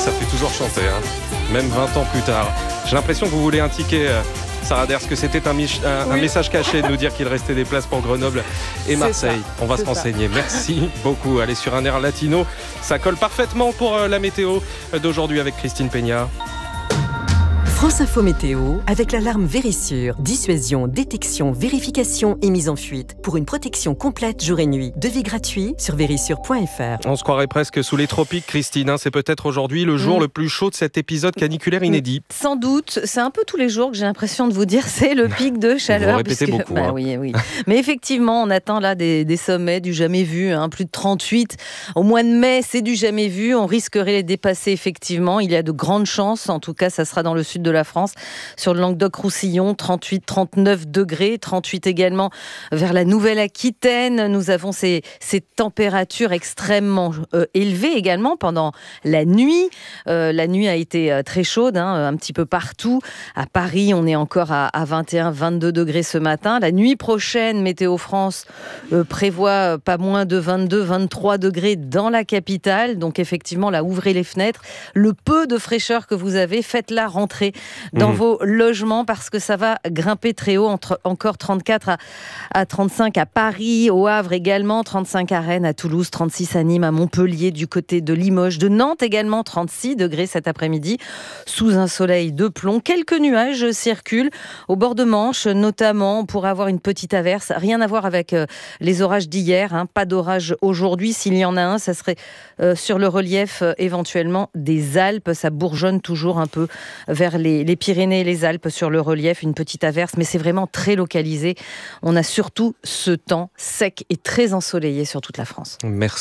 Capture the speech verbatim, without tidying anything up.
ça fait toujours chanter, hein. Même vingt ans plus tard. J'ai l'impression que vous voulez un ticket, euh, Sarah Derce, que c'était un, mich- un, oui. un message caché de nous dire qu'il restait des places pour Grenoble et Marseille. On va C'est se renseigner. Ça. Merci beaucoup. Allez sur un air latino. Ça colle parfaitement pour euh, la météo d'aujourd'hui avec Christine Peña. France Info Météo, avec l'alarme Vérissure. Dissuasion, détection, vérification et mise en fuite. Pour une protection complète jour et nuit. Devis gratuit sur vérissure point f r. On se croirait presque sous les tropiques, Christine. Hein. C'est peut-être aujourd'hui le jour mmh. le plus chaud de cet épisode caniculaire inédit. Sans doute. C'est un peu tous les jours que j'ai l'impression de vous dire c'est le pic de chaleur. Vous répétez puisque... beaucoup. Bah, hein. oui, oui. Mais effectivement, on atteint là des, des sommets du jamais vu. Hein. Plus de trente-huit. Au mois de mai, c'est du jamais vu. On risquerait les dépasser effectivement. Il y a de grandes chances. En tout cas, ça sera dans le sud de la France, sur le Languedoc-Roussillon, trente-huit, trente-neuf degrés, trente-huit également vers la Nouvelle-Aquitaine. Nous avons ces, ces températures extrêmement euh, élevées également pendant la nuit. Euh, la nuit a été euh, très chaude, hein, un petit peu partout. À Paris, on est encore à, à vingt et un, vingt-deux degrés ce matin. La nuit prochaine, Météo France euh, prévoit pas moins de vingt-deux, vingt-trois degrés dans la capitale. Donc effectivement, là, ouvrez les fenêtres. Le peu de fraîcheur que vous avez, faites-la rentrer dans mmh. vos logements parce que ça va grimper très haut, entre, encore trente-quatre à, à trente-cinq à Paris, au Havre également, trente-cinq à Rennes, à Toulouse, trente-six à Nîmes, à Montpellier, du côté de Limoges, de Nantes également, trente-six degrés cet après-midi, sous un soleil de plomb. Quelques nuages circulent au bord de Manche, notamment pour avoir une petite averse. Rien à voir avec euh, les orages d'hier, hein. Pas d'orage aujourd'hui. S'il y en a un, ça serait euh, sur le relief euh, éventuellement des Alpes. Ça bourgeonne toujours un peu vers les, les Pyrénées et les Alpes sur le relief, une petite averse, mais c'est vraiment très localisé. On a surtout ce temps sec et très ensoleillé sur toute la France. Merci.